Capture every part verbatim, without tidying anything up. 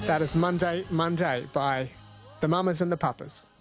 That is Monday, Monday by the Mamas and the Papas.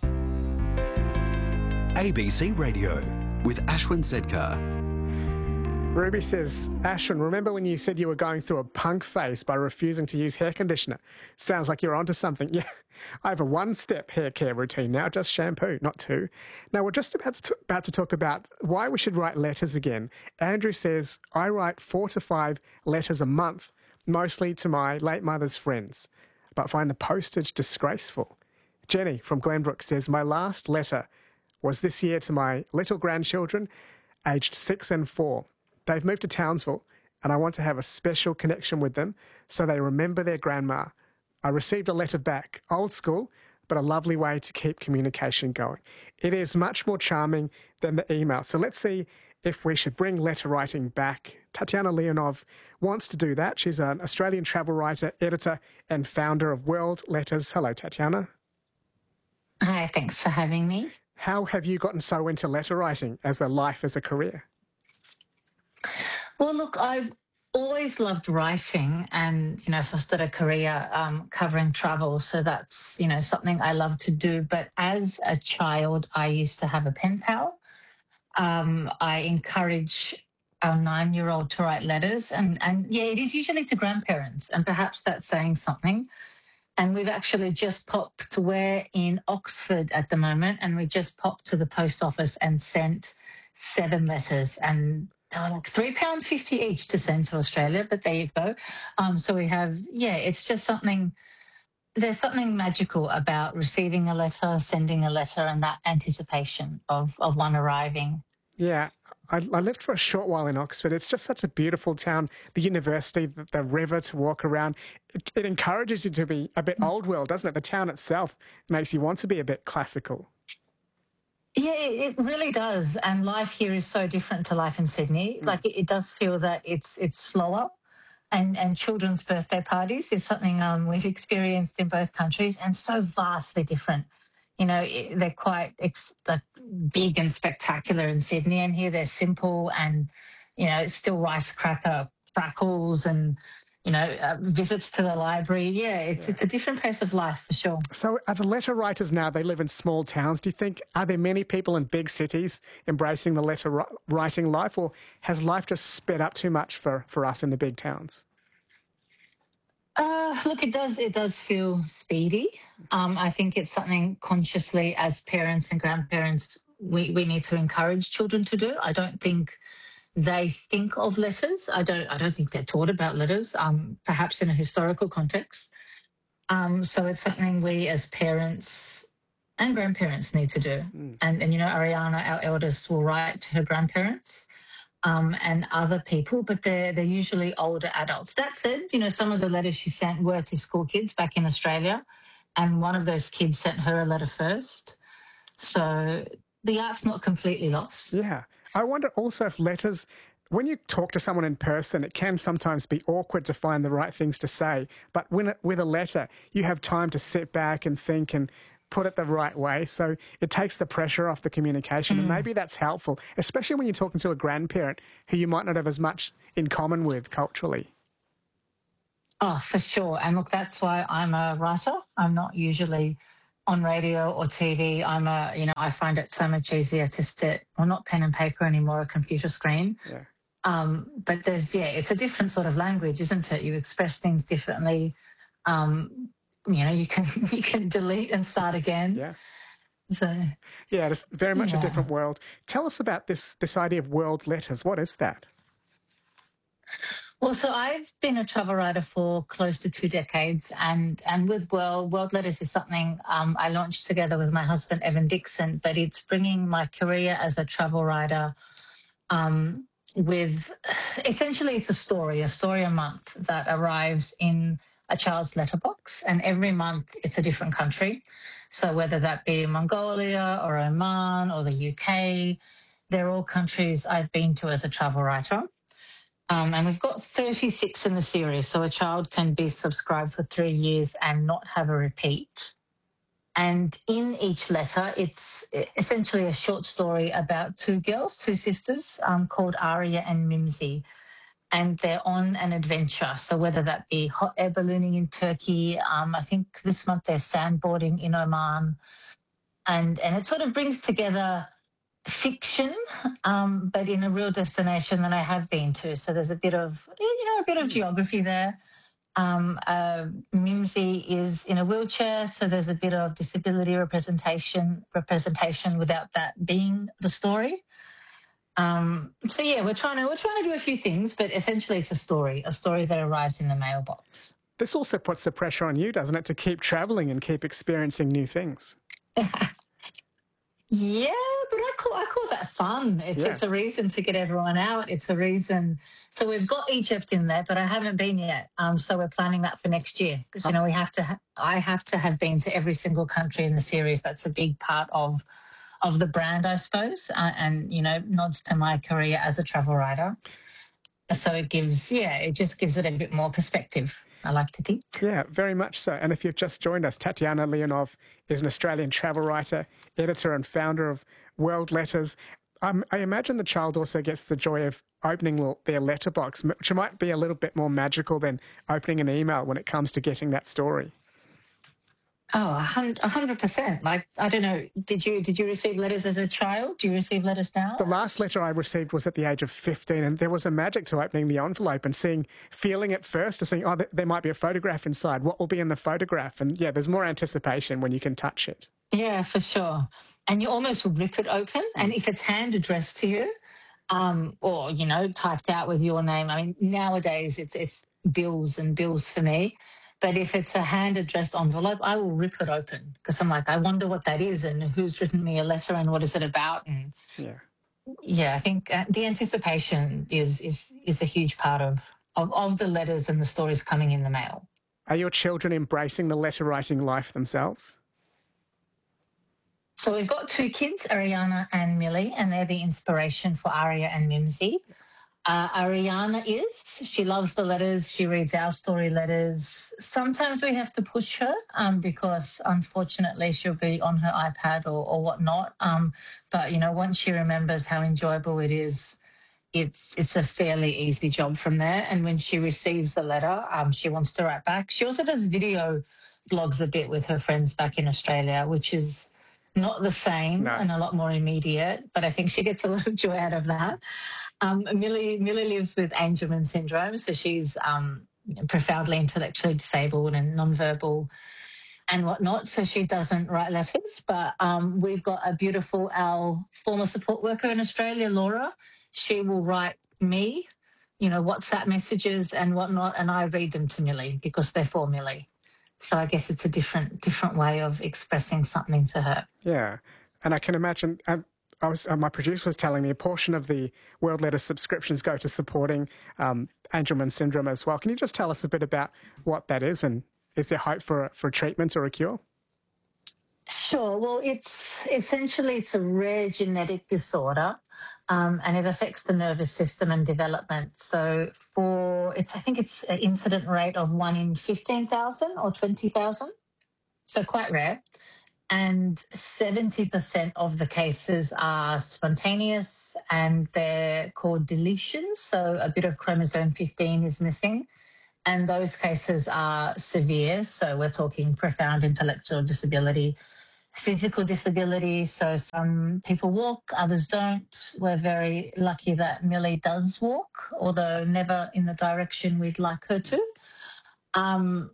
A B C Radio with Ashwin Sedkar. Ruby says, Ashwin, remember when you said you were going through a punk phase by refusing to use hair conditioner? Sounds like you're onto something. Yeah, I have a one-step hair care routine now, just shampoo, not two. Now, we're just about to, t- about to talk about why we should write letters again. Andrew says, I write four to five letters a month, mostly to my late mother's friends, but find the postage disgraceful. Jenny from Glenbrook says, my last letter was this year to my little grandchildren, aged six and four. They've moved to Townsville, and I want to have a special connection with them so they remember their grandma. I received a letter back, old school, but a lovely way to keep communication going. It is much more charming than the email. So let's see if we should bring letter writing back. Tatiana Leonov wants to do that. She's an Australian travel writer, editor, and founder of World Letters. Hello, Tatiana. Hi, thanks for having me. How have you gotten so into letter writing as a life, as a career? Well, look, I've always loved writing and, you know, fostered a career um, covering travel. So that's, you know, something I love to do. But as a child, I used to have a pen pal. Um, I encourage our nine-year-old to write letters. And, and, yeah, it is usually to grandparents. And perhaps that's saying something. And we've actually just popped, we're in Oxford at the moment, and we just popped to the post office and sent seven letters. And they were like three pounds fifty each to send to Australia, but there you go. Um, so we have, yeah, it's just something, there's something magical about receiving a letter, sending a letter, and that anticipation of, of one arriving. Yeah, I, I lived for a short while in Oxford. It's just such a beautiful town. The university, the, the river to walk around. It, it encourages you to be a bit old world, doesn't it? The town itself makes you want to be a bit classical. Yeah, it really does. And life here is so different to life in Sydney. Mm. Like it, it does feel that it's it's slower. And, and children's birthday parties is something um, we've experienced in both countries, and so vastly different. You know, they're quite ex- like big and spectacular in Sydney, and here they're simple and, you know, still rice cracker crackles and, you know, uh, visits to the library. Yeah, it's yeah. it's a different pace of life for sure. So are the letter writers now, they live in small towns. Do you think, are there many people in big cities embracing the letter ri- writing life, or has life just sped up too much for, for us in the big towns? Uh, look, it does. It does feel speedy. Um, I think it's something consciously, as parents and grandparents, we, we need to encourage children to do. I don't think they think of letters. I don't. I don't think they're taught about letters. Um, perhaps in a historical context. Um, so it's something we, as parents and grandparents, need to do. Mm. And and you know, Ariana, our eldest, will write to her grandparents. Um, and other people, but they're, they're usually older adults. That said, you know, some of the letters she sent were to school kids back in Australia, and one of those kids sent her a letter first. So the art's not completely lost. Yeah. I wonder also if letters, when you talk to someone in person, it can sometimes be awkward to find the right things to say, but when it, with a letter, you have time to sit back and think and put it the right way. So it takes the pressure off the communication. Mm. And maybe that's helpful, especially when you're talking to a grandparent who you might not have as much in common with culturally. Oh, for sure. And look, that's why I'm a writer. I'm not usually on radio or T V. I'm a, you know, I find it so much easier to sit, well, not pen and paper anymore, a computer screen. Yeah. Um, but there's, yeah, it's a different sort of language, isn't it? You express things differently. Um, you know, you can you can delete and start again. Yeah. So, yeah, it's very much yeah. a different world. Tell us about this this idea of World Letters. What is that? Well, so I've been a travel writer for close to two decades, and and with World World Letters is something um, I launched together with my husband Evan Dixon. But it's bringing my career as a travel writer. Um, with essentially it's a story, a story a month that arrives in a child's letterbox, and every month it's a different country. So whether that be Mongolia or Oman or the U K, they're all countries I've been to as a travel writer. Um, and we've got thirty-six in the series, so a child can be subscribed for three years and not have a repeat. And in each letter, it's essentially a short story about two girls, two sisters, um, called Aria and Mimsy. and they're on an adventure. So whether that be hot air ballooning in Turkey, um, I think this month they're sandboarding in Oman, and and it sort of brings together fiction, um, but in a real destination that I have been to. So there's a bit of, you know, a bit of geography there. Um, uh, Mimsy is in a wheelchair, so there's a bit of disability representation representation without that being the story. Um, so yeah, we're trying to we're trying to do a few things, but essentially it's a story, a story that arrives in the mailbox. This also puts the pressure on you, doesn't it, to keep travelling and keep experiencing new things? Yeah, but I call I call that fun. It's Yeah. it's a reason to get everyone out. It's a reason. So we've got Egypt in there, but I haven't been yet. Um, so we're planning that for next year because you know we have to. Ha- I have to have been to every single country in the series. That's a big part of of the brand, I suppose, uh, and you know nods to my career as a travel writer. So it gives, yeah, it just gives it a bit more perspective, I like to think. Yeah, very much so. And if you've just joined us, Tatiana Leonov is an Australian travel writer, editor and founder of World Letters. Um, I imagine the child also gets the joy of opening their letterbox, which might be a little bit more magical than opening an email when it comes to getting that story. Oh, a hundred percent. Like, I don't know, did you did you receive letters as a child? Do you receive letters now? The last letter I received was at the age of fifteen, and there was a magic to opening the envelope and seeing, feeling it first, and seeing, oh, there might be a photograph inside. What will be in the photograph? And yeah, there's more anticipation when you can touch it. Yeah, for sure. And you almost rip it open, and if it's hand addressed to you, um, or, you know, typed out with your name, I mean, nowadays it's, it's bills and bills for me. But if it's a hand-addressed envelope, I will rip it open because I'm like, I wonder what that is and who's written me a letter and what is it about. And yeah, yeah, I think uh, the anticipation is is is a huge part of, of of the letters and the stories coming in the mail. Are your children embracing the letter-writing life themselves? So we've got two kids, Ariana and Millie, and they're the inspiration for Aria and Mimsy. Uh, Ariana is, she loves the letters. She reads our story letters. Sometimes we have to push her um, because unfortunately she'll be on her iPad or, or whatnot. Um, but, you know, once she remembers how enjoyable it is, it's it's a fairly easy job from there. And when she receives the letter, um, she wants to write back. She also does video vlogs a bit with her friends back in Australia, which is not the same No. and a lot more immediate, but I think she gets a lot of joy out of that. Um, Millie, Millie lives with Angelman syndrome, so she's um, profoundly intellectually disabled and nonverbal and whatnot, so she doesn't write letters. But um, we've got a beautiful, our former support worker in Australia, Laura. She will write me, you know, WhatsApp messages and whatnot, and I read them to Millie because they're for Millie. So I guess it's a different different way of expressing something to her. Yeah, and I can imagine. Um, I was, uh, my producer was telling me a portion of the World Letters subscriptions go to supporting um, Angelman syndrome as well. Can you just tell us a bit about what that is, and is there hope for for treatment or a cure? Sure. Well, it's essentially it's a rare genetic disorder, um, and it affects the nervous system and development. So, for it's I think it's an incident rate of one in fifteen thousand or twenty thousand, so quite rare. And seventy percent of the cases are spontaneous and they're called deletions. So a bit of chromosome fifteen is missing. And those cases are severe. So we're talking profound intellectual disability, physical disability. So some people walk, others don't. We're very lucky that Millie does walk, although never in the direction we'd like her to. Um,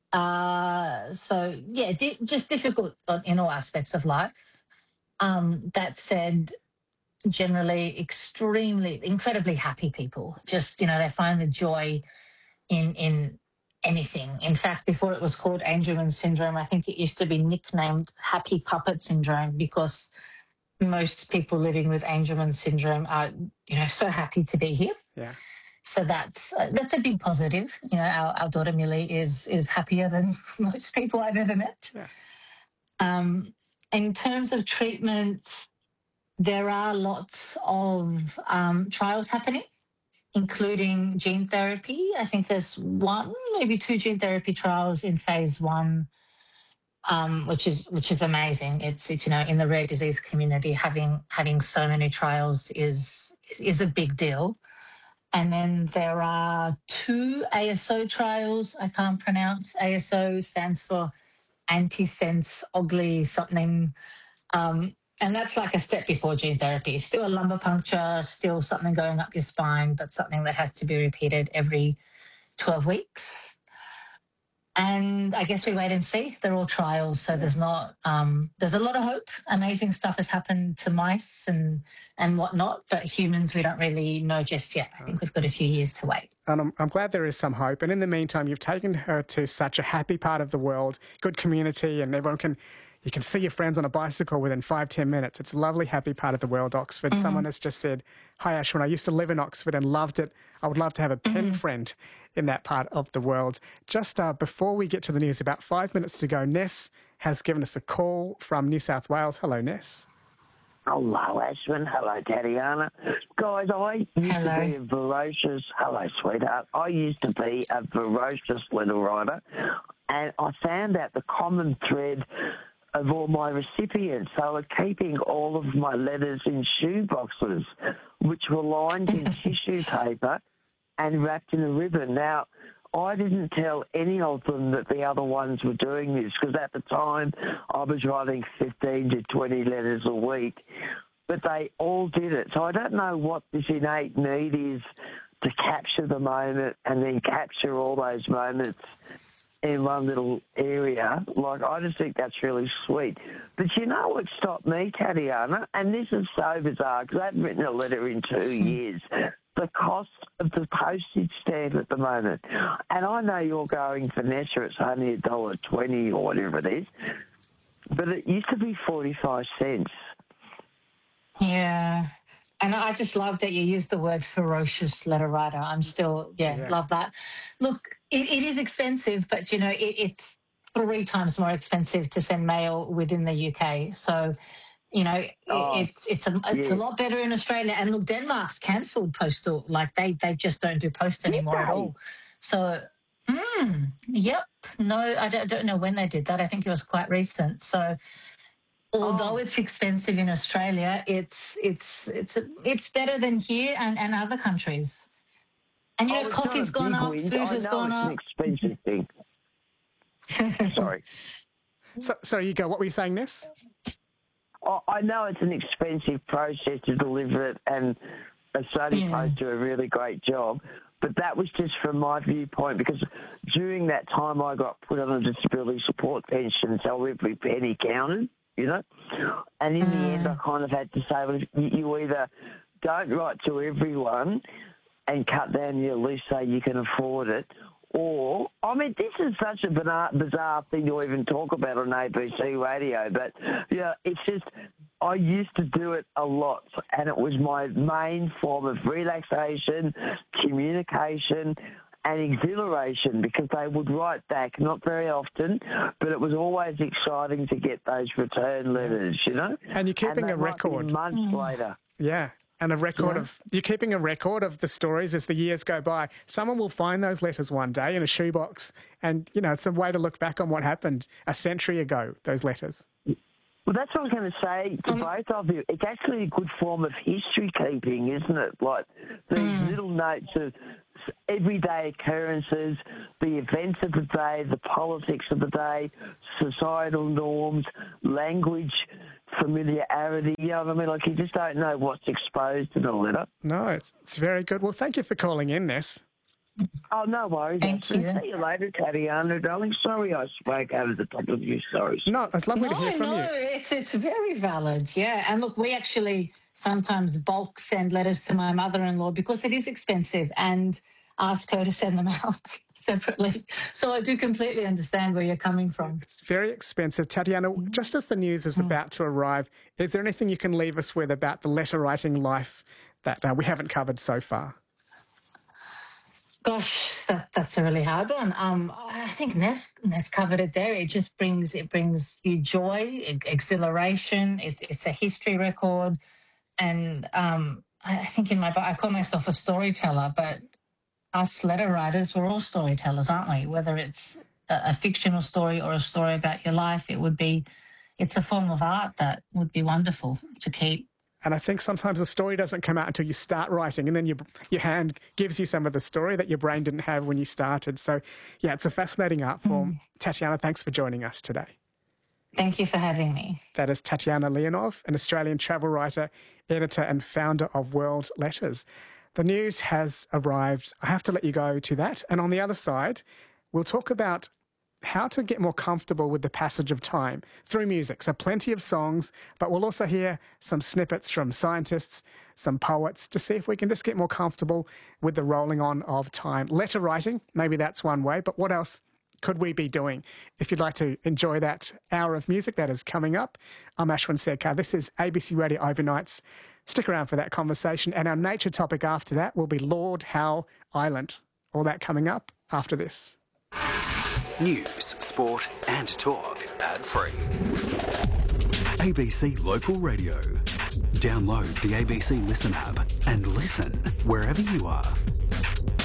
Uh, so yeah, di- just difficult in all aspects of life. Um, that said, generally extremely, incredibly happy people. Just, you know, they find the joy in in anything. In fact, before it was called Angelman syndrome, I think it used to be nicknamed Happy Puppet syndrome because most people living with Angelman syndrome are, you know, so happy to be here. Yeah. So that's uh, that's a big positive. You know, our, our daughter Millie is is happier than most people I've ever met. Yeah. Um, in terms of treatment, there are lots of um, trials happening, including gene therapy. I think there's one, maybe two gene therapy trials in phase one, um, which is which is amazing. It's, it's you know in the rare disease community, having having so many trials is is a big deal. And then there are two A S O trials I can't pronounce. A S O stands for antisense ogly something. Um, and that's like a step before gene therapy. Still a lumbar puncture, still something going up your spine, but something that has to be repeated every twelve weeks. And I guess we wait and see. They're all trials, so there's not. Um, there's a lot of hope. Amazing stuff has happened to mice and and whatnot, but humans we don't really know just yet. I think we've got a few years to wait. And I'm, I'm glad there is some hope. And in the meantime, you've taken her to such a happy part of the world, good community, and everyone can. You can see your friends on a bicycle within five, ten minutes. It's a lovely, happy part of the world, Oxford. Mm-hmm. Someone has just said, hi, Ashwin, I used to live in Oxford and loved it. I would love to have a pen mm-hmm. friend in that part of the world. Just uh, before we get to the news, about five minutes to go, Ness has given us a call from New South Wales. Hello, Ness. Hello, Ashwin. Hello, Tatiana. Guys, I used hello. to be a ferocious... Hello, sweetheart. I used to be a ferocious letter writer, and I found out the common thread of all my recipients. They were keeping all of my letters in shoe boxes, which were lined in tissue paper and wrapped in a ribbon. Now, I didn't tell any of them that the other ones were doing this, because at the time I was writing fifteen to twenty letters a week, but they all did it. So I don't know what this innate need is to capture the moment and then capture all those moments in one little area. Like, I just think that's really sweet. But you know what stopped me, Tatiana? And this is so bizarre, because I haven't written a letter in two years. The cost of the postage stamp at the moment. And I know you're going Vanessa, it's only a dollar twenty or whatever it is, but it used to be forty-five cents. Yeah. And I just love that you used the word ferocious letter writer. I'm still, yeah, yeah. love that. Look, it, it is expensive, but, you know, it, it's three times more expensive to send mail within the U K. So, you know, oh, it's it's a it's yeah. a lot better in Australia. And look, Denmark's cancelled postal. Like, they, they just don't do post anymore yeah. at all. So, mm, yep. No, I don't, don't know when they did that. I think it was quite recent. So, although oh. it's expensive in Australia, it's it's it's it's better than here and, and other countries. And, you know, oh, coffee's gone up, food I has know gone it's up. An expensive thing. Sorry. So, so you go, what were you saying, Ness? I know it's an expensive process to deliver it, and Australia yeah. Post do a really great job, but that was just from my viewpoint, because during that time I got put on a disability support pension, so every penny counted, you know? And in mm. the end I kind of had to say, well, you either don't write to everyone and cut down your list so you can afford it, or, I mean, this is such a bizarre thing to even talk about on A B C radio, but, yeah, it's just, I used to do it a lot, and it was my main form of relaxation, communication, and exhilaration, because they would write back, not very often, but it was always exciting to get those return letters, you know? And you're keeping and a record. months mm. later. Yeah. And a record yeah. of, you're keeping a record of the stories as the years go by. Someone will find those letters one day in a shoebox, and, you know, it's a way to look back on what happened a century ago, those letters. Well, that's what I was going to say to both of you. It's actually a good form of history keeping, isn't it? Like these mm. little notes of everyday occurrences, the events of the day, the politics of the day, societal norms, language, familiarity, you know what I mean? Like, you just don't know what's exposed in a letter. No, it's it's very good. Well, thank you for calling in, Ness. Oh, no worries. Thank you. See you later, Tatiana, darling. Sorry I spoke over the top of you. Sorry. No, it's lovely no, to hear from no, you. No, it's, it's very valid, yeah. And look, we actually sometimes bulk send letters to my mother-in-law because it is expensive, and ask her to send them out separately. So I do completely understand where you're coming from. It's very expensive. Tatiana, just as the news is mm. about to arrive, is there anything you can leave us with about the letter-writing life that uh, we haven't covered so far? Gosh, that, that's a really hard one. Um, I think Ness, Ness covered it there. It just brings it brings you joy, exhilaration. It, it's a history record, and um, I think in my I call myself a storyteller, but us letter writers, we're all storytellers, aren't we? Whether it's a, a fictional story or a story about your life, it would be, it's a form of art that would be wonderful to keep. And I think sometimes the story doesn't come out until you start writing, and then your your hand gives you some of the story that your brain didn't have when you started. So, yeah, it's a fascinating art form. Mm. Tatiana, thanks for joining us today. Thank you for having me. That is Tatiana Leonov, an Australian travel writer, editor and founder of World Letters. The news has arrived. I have to let you go to that. And on the other side, we'll talk about how to get more comfortable with the passage of time through music. So plenty of songs, but we'll also hear some snippets from scientists, some poets, to see if we can just get more comfortable with the rolling on of time. Letter writing, maybe that's one way, but what else could we be doing? If you'd like to enjoy that hour of music that is coming up, I'm Ashwin Sedkar. This is A B C Radio Overnights. Stick around for that conversation. And our nature topic after that will be Lord Howe Island. All that coming up after this. News, sport and talk. Ad-free. A B C Local Radio. Download the A B C Listen app and listen wherever you are.